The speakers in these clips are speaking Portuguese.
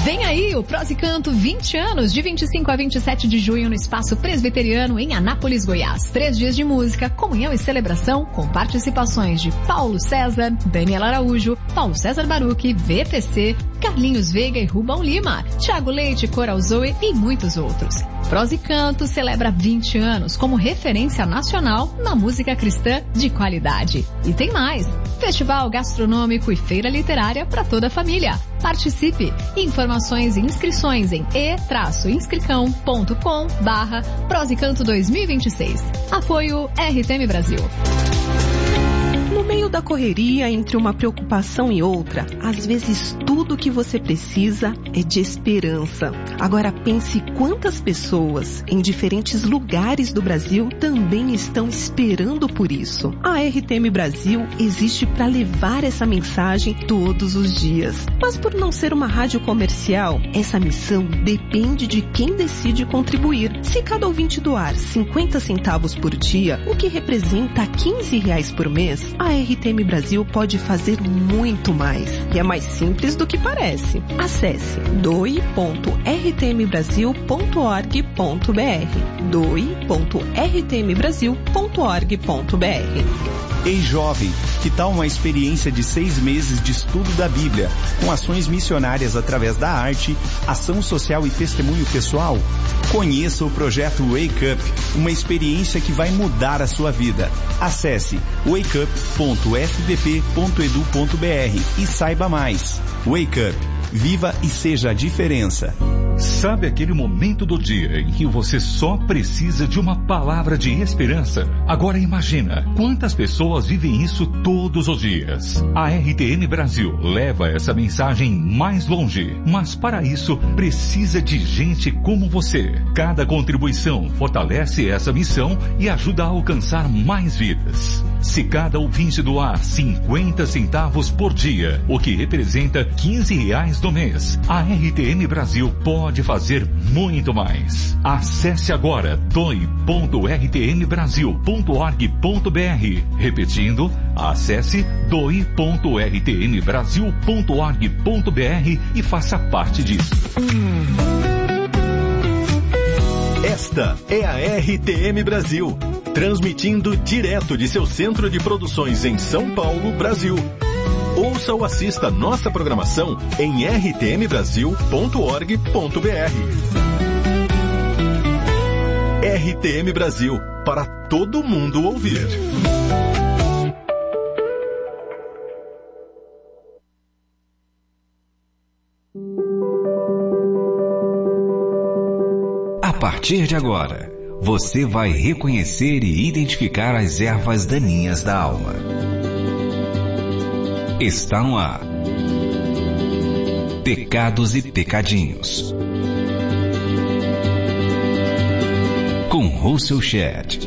Vem aí o Prós e Canto 20 anos, de 25 a 27 de junho no Espaço Presbiteriano em Anápolis, Goiás. 3 dias de música, comunhão e celebração com participações de Paulo César, Daniela Araújo, Paulo César Baruch, VTC, Carlinhos Veiga e Rubão Lima, Thiago Leite, Coral Zoe e muitos outros. Prós e Canto celebra 20 anos como referência nacional na música cristã de qualidade. E tem mais! Festival gastronômico e feira literária para toda a família. Participe! Informações e inscrições em e-inscricão.com/Prós e Canto 2026. Apoio RTM Brasil. No meio da correria, entre uma preocupação e outra, às vezes tudo que você precisa é de esperança. Agora pense quantas pessoas em diferentes lugares do Brasil também estão esperando por isso. A RTM Brasil existe para levar essa mensagem todos os dias. Mas por não ser uma rádio comercial, essa missão depende de quem decide contribuir. Se cada ouvinte doar 50 centavos por dia, o que representa R$15 por mês, a RTM Brasil pode fazer muito mais. E é mais simples do que parece. Acesse doe.rtmbrasil.org.br doe.rtmbrasil.org.br. Ei jovem, que tal uma experiência de 6 meses de estudo da Bíblia, com ações missionárias através da arte, ação social e testemunho pessoal? Conheça o projeto Wake Up, uma experiência que vai mudar a sua vida. Acesse wakeup.fbp.edu.br e saiba mais. Wake Up, viva e seja a diferença. Sabe aquele momento do dia em que você só precisa de uma palavra de esperança? Agora imagina quantas pessoas vivem isso todos os dias. A RTM Brasil leva essa mensagem mais longe, mas para isso precisa de gente como você. Cada contribuição fortalece essa missão e ajuda a alcançar mais vidas. Se cada ouvinte doar 50 centavos por dia, o que representa R$15 do mês, a RTM Brasil pode fazer muito mais. Acesse agora doe.rtmbrasil.org.br. Repetindo, acesse doe.rtmbrasil.org.br e faça parte disso. Esta é a RTM Brasil, transmitindo direto de seu centro de produções em São Paulo, Brasil. Ouça ou assista nossa programação em rtmbrasil.org.br. RTM Brasil, para todo mundo ouvir. A partir de agora, você vai reconhecer e identificar as ervas daninhas da alma. Está no ar. Pecados e Pecadinhos. Com Russell Shedd.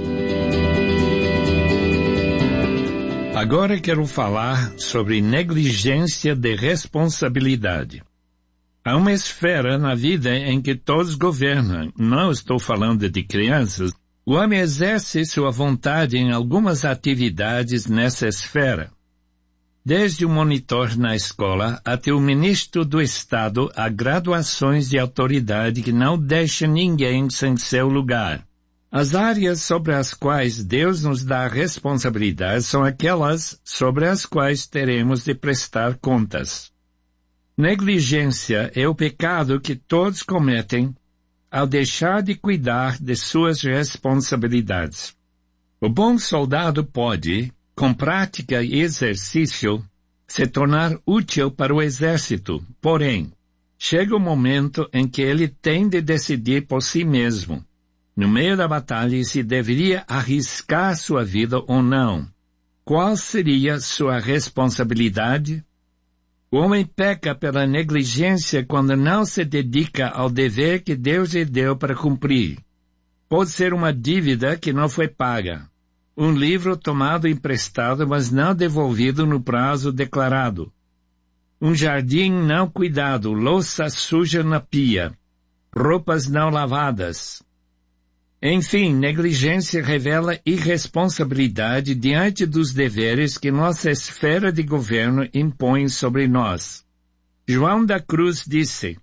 Agora quero falar sobre negligência de responsabilidade. Há uma esfera na vida em que todos governam. Não estou falando de crianças. O homem exerce sua vontade em algumas atividades nessa esfera. Desde o monitor na escola até o ministro do Estado, há graduações de autoridade que não deixam ninguém sem seu lugar. As áreas sobre as quais Deus nos dá responsabilidade são aquelas sobre as quais teremos de prestar contas. Negligência é o pecado que todos cometem ao deixar de cuidar de suas responsabilidades. O bom soldado pode, com prática e exercício, se tornar útil para o exército. Porém, chega o momento em que ele tem de decidir por si mesmo, no meio da batalha, se deveria arriscar sua vida ou não. Qual seria sua responsabilidade? O homem peca pela negligência quando não se dedica ao dever que Deus lhe deu para cumprir. Pode ser uma dívida que não foi paga, um livro tomado emprestado, mas não devolvido no prazo declarado, um jardim não cuidado, louça suja na pia, roupas não lavadas. Enfim, negligência revela irresponsabilidade diante dos deveres que nossa esfera de governo impõe sobre nós. João da Cruz disse: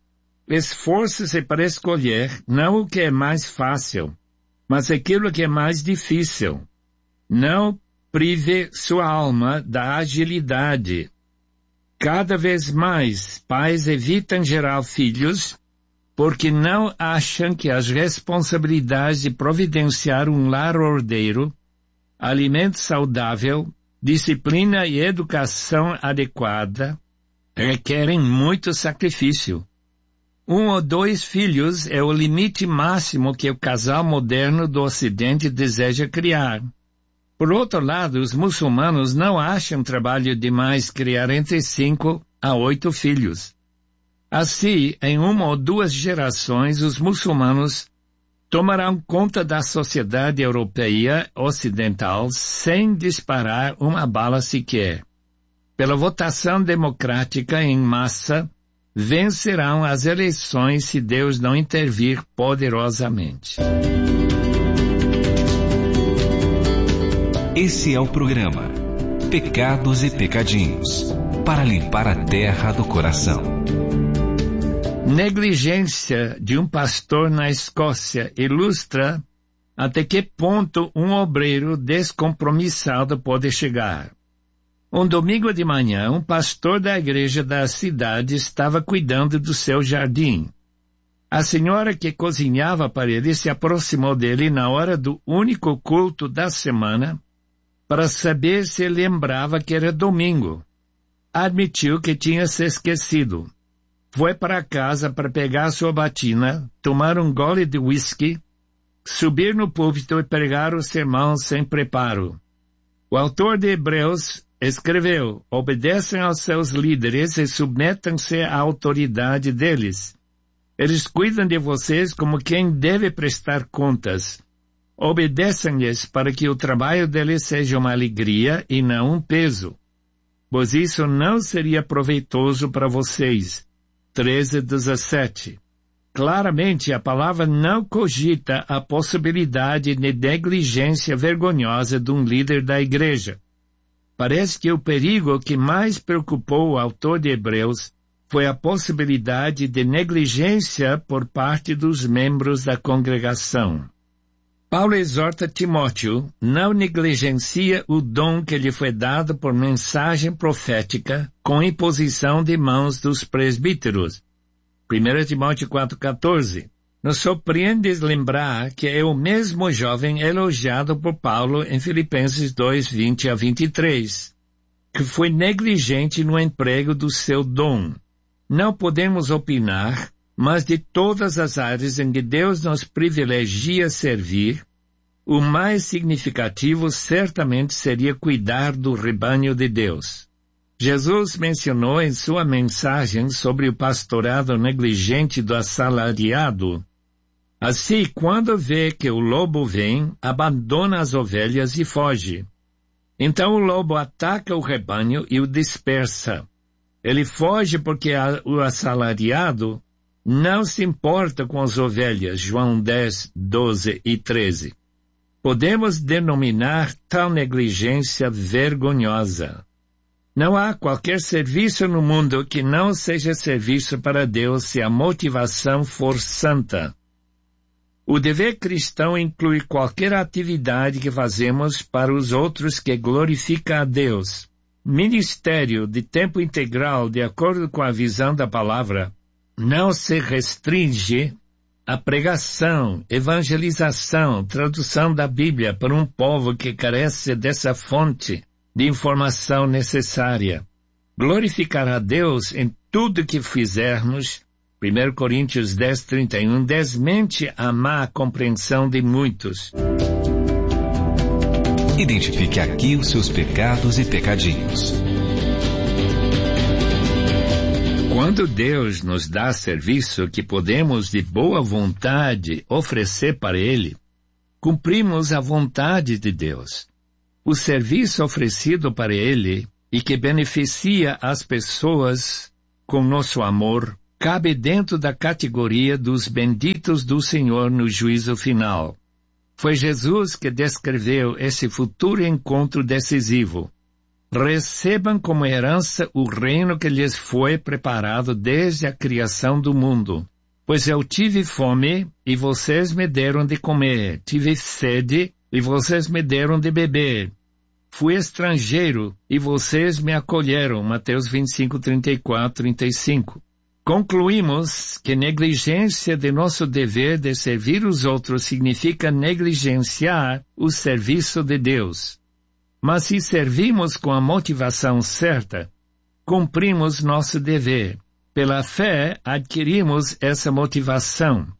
Esforce-se para escolher não o que é mais fácil, mas aquilo que é mais difícil. Não prive sua alma da agilidade. Cada vez mais, pais evitam gerar filhos porque não acham que as responsabilidades de providenciar um lar ordeiro, alimento saudável, disciplina e educação adequada requerem muito sacrifício. 1 ou 2 filhos é o limite máximo que o casal moderno do Ocidente deseja criar. Por outro lado, os muçulmanos não acham trabalho demais criar entre 5 a 8 filhos. Assim, em 1 ou 2 gerações, os muçulmanos tomarão conta da sociedade europeia ocidental sem disparar uma bala sequer. Pela votação democrática em massa, vencerão as eleições se Deus não intervir poderosamente. Esse é o programa Pecados e Pecadinhos, para limpar a terra do coração. Negligência de um pastor na Escócia ilustra até que ponto um obreiro descompromissado pode chegar. Um domingo de manhã, um pastor da igreja da cidade estava cuidando do seu jardim. A senhora que cozinhava para ele se aproximou dele na hora do único culto da semana para saber se ele lembrava que era domingo. Admitiu que tinha se esquecido. Foi para casa para pegar sua batina, tomar um gole de whisky, subir no púlpito e pregar o sermão sem preparo. O autor de Hebreus escreveu: obedeçam aos seus líderes e submetam-se à autoridade deles. Eles cuidam de vocês como quem deve prestar contas. Obedeçam-lhes para que o trabalho deles seja uma alegria e não um peso, pois isso não seria proveitoso para vocês. 13:17. Claramente, a palavra não cogita a possibilidade de negligência vergonhosa de um líder da igreja. Parece que o perigo que mais preocupou o autor de Hebreus foi a possibilidade de negligência por parte dos membros da congregação. Paulo exorta Timóteo: não negligencia o dom que lhe foi dado por mensagem profética com imposição de mãos dos presbíteros. 1 Timóteo 4,14. Nos surpreende lembrar que é o mesmo jovem elogiado por Paulo em Filipenses 2:20 a 23, que foi negligente no emprego do seu dom. Não podemos opinar, mas de todas as áreas em que Deus nos privilegia servir, o mais significativo certamente seria cuidar do rebanho de Deus. Jesus mencionou em sua mensagem sobre o pastorado negligente do assalariado: assim, quando vê que o lobo vem, abandona as ovelhas e foge. Então o lobo ataca o rebanho e o dispersa. Ele foge porque o assalariado não se importa com as ovelhas. João 10, 12 e 13. Podemos denominar tal negligência vergonhosa. Não há qualquer serviço no mundo que não seja serviço para Deus se a motivação for santa. O dever cristão inclui qualquer atividade que fazemos para os outros que glorifica a Deus. Ministério de tempo integral, de acordo com a visão da palavra, não se restringe à pregação, evangelização, tradução da Bíblia para um povo que carece dessa fonte de informação necessária. Glorificar a Deus em tudo que fizermos, 1 Coríntios 10:31, desmente a má compreensão de muitos. Identifique aqui os seus pecados e pecadinhos. Quando Deus nos dá serviço que podemos de boa vontade oferecer para Ele, cumprimos a vontade de Deus. O serviço oferecido para Ele e que beneficia as pessoas com nosso amor cabe dentro da categoria dos benditos do Senhor no juízo final. Foi Jesus que descreveu esse futuro encontro decisivo. Recebam como herança o reino que lhes foi preparado desde a criação do mundo. Pois eu tive fome, e vocês me deram de comer. Tive sede, e vocês me deram de beber. Fui estrangeiro, e vocês me acolheram. Mateus 25, 34, 35. Concluímos que negligência de nosso dever de servir os outros significa negligenciar o serviço de Deus. Mas se servimos com a motivação certa, cumprimos nosso dever. Pela fé, adquirimos essa motivação.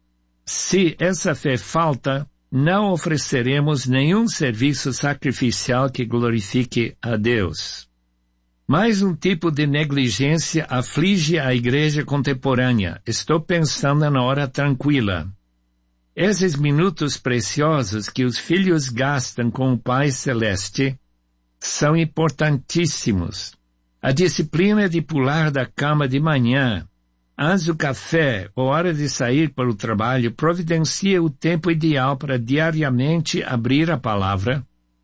Se essa fé falta, não ofereceremos nenhum serviço sacrificial que glorifique a Deus. Mais um tipo de negligência aflige a igreja contemporânea. Estou pensando na hora tranquila. Esses minutos preciosos que os filhos gastam com o Pai Celeste são importantíssimos. A disciplina de pular da cama de manhã, antes do café ou hora de sair para o trabalho, providencia o tempo ideal para diariamente abrir a palavra,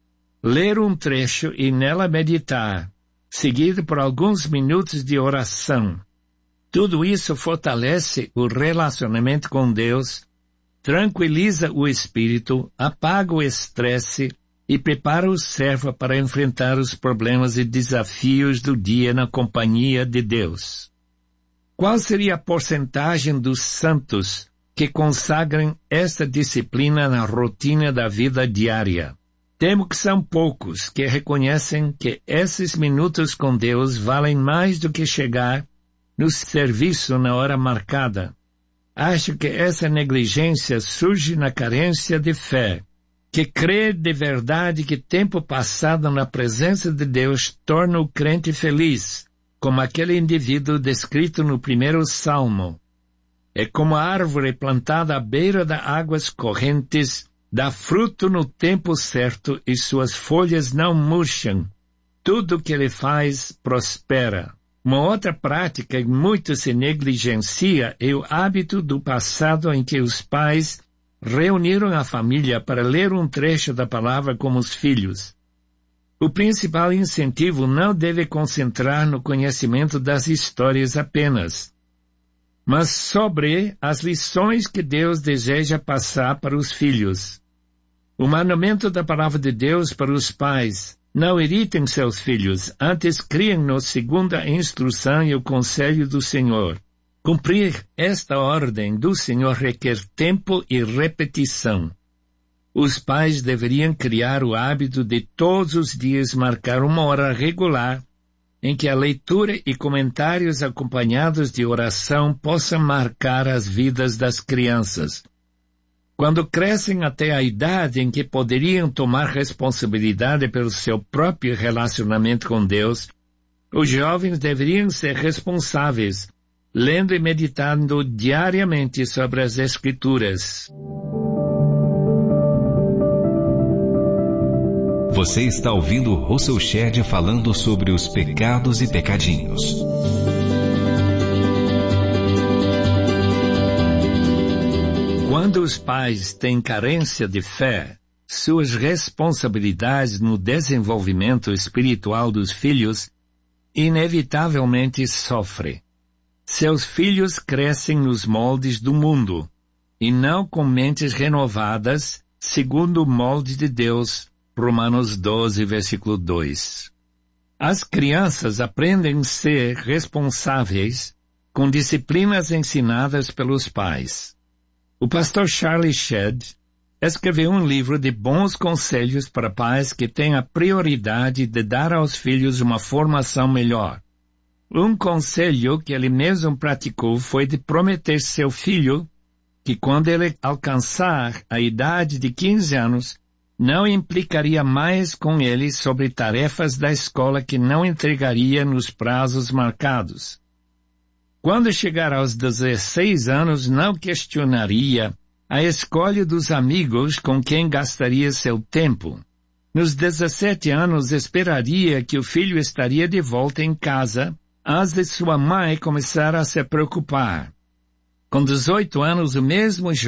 ler um trecho e nela meditar, seguido por alguns minutos de oração. Tudo isso fortalece o relacionamento com Deus, tranquiliza o espírito, apaga o estresse e prepara o servo para enfrentar os problemas e desafios do dia na companhia de Deus. Qual seria a porcentagem dos santos que consagram esta disciplina na rotina da vida diária? Temo que são poucos que reconhecem que esses minutos com Deus valem mais do que chegar no serviço na hora marcada. Acho que essa negligência surge na carência de fé, que crê de verdade que tempo passado na presença de Deus torna o crente feliz, como aquele indivíduo descrito no primeiro salmo. É como a árvore plantada à beira das águas correntes, dá fruto no tempo certo e suas folhas não murcham. Tudo que ele faz prospera. Uma outra prática que muito se negligencia é o hábito do passado em que os pais reuniram a família para ler um trecho da palavra com os filhos. O principal incentivo não deve concentrar no conhecimento das histórias apenas, mas sobre as lições que Deus deseja passar para os filhos. O mandamento da palavra de Deus para os pais: não irritem seus filhos, antes criem-nos segundo a instrução e o conselho do Senhor. Cumprir esta ordem do Senhor requer tempo e repetição. Os pais deveriam criar o hábito de todos os dias marcar uma hora regular em que a leitura e comentários acompanhados de oração possam marcar as vidas das crianças. Quando crescem até a idade em que poderiam tomar responsabilidade pelo seu próprio relacionamento com Deus, os jovens deveriam ser responsáveis, lendo e meditando diariamente sobre as Escrituras. Você está ouvindo Russell Shedd falando sobre os pecados e pecadinhos. Quando os pais têm carência de fé, suas responsabilidades no desenvolvimento espiritual dos filhos inevitavelmente sofrem. Seus filhos crescem nos moldes do mundo, e não com mentes renovadas, segundo o molde de Deus. Romanos 12, versículo 2. As crianças aprendem a ser responsáveis com disciplinas ensinadas pelos pais. O pastor Charlie Shedd escreveu um livro de bons conselhos para pais que têm a prioridade de dar aos filhos uma formação melhor. Um conselho que ele mesmo praticou foi de prometer seu filho que quando ele alcançar a idade de 15 anos, não implicaria mais com ele sobre tarefas da escola que não entregaria nos prazos marcados. Quando chegar aos 16 anos, não questionaria a escolha dos amigos com quem gastaria seu tempo. Nos 17 anos, esperaria que o filho estaria de volta em casa antes de sua mãe começar a se preocupar. Com 18 anos, o mesmo